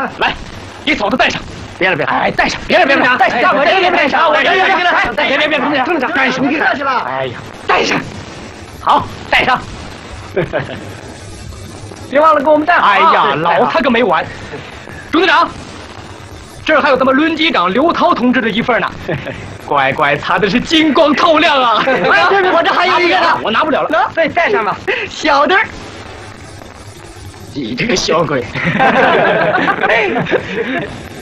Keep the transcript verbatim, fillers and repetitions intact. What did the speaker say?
来，你嫂子带上。 别了别了， 哎，带上，别了别了，带上，别别别别上，别别别别别别别别， 村长干什么？ 别客气了。 哎呀，带上，好，带上。别忘了给我们带好。哎呀，老他个没完。朱队长，这儿还有咱们轮机长刘涛同志的一份呢。乖乖，擦的是金光透亮啊！ 我这还有一个呢， 我拿不了了。 再带上吧，小的。 你这个小鬼！